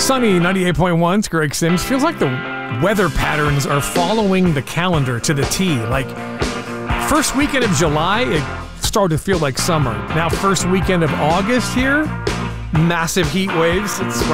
Sunny 98.1, it's Greg Sims. Feels like the weather patterns are following the calendar to the T. Like, first weekend of July, it started to feel like summer. Now, first weekend of August here, massive heat waves. It's